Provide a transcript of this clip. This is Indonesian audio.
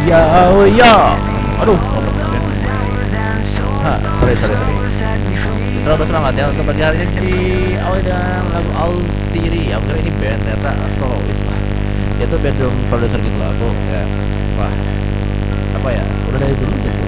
Ya, oh ya. Aduh, lemes ya. Sorry. Terlalu bersemangat ya untuk pagi hari ini di awal dengan lagu Al Siri. Aku kira ini band ternyata solois lah. Itu band drum producer gitu lah aku ya. Wah, apa ya? Udah dari dulu gitu.